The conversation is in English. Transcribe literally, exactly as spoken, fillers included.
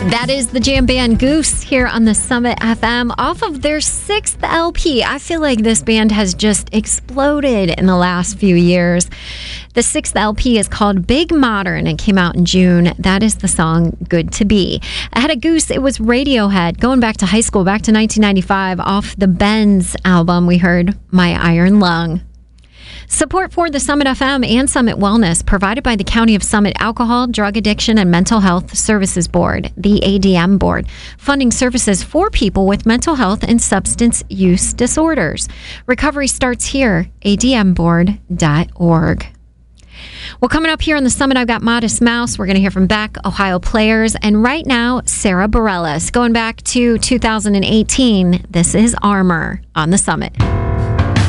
That is the jam band Goose here on the Summit F M off of their sixth L P. I feel like this band has just exploded in the last few years. The sixth L P is called Big Modern and came out in June. That is the song Good to Be. Ahead of Goose, it was Radiohead. Going back to high school, back to nineteen ninety-five, off the Benz album, we heard My Iron Lung. Support for the Summit F M and Summit Wellness provided by the County of Summit Alcohol, Drug Addiction, and Mental Health Services Board, the A D M Board, funding services for people with mental health and substance use disorders. Recovery starts here, a d m board dot org. Well, coming up here on the Summit, I've got Modest Mouse. We're going to hear from Beck, Ohio Players, and right now, Sarah Bareilles. Going back to two thousand eighteen, this is Armor on the Summit.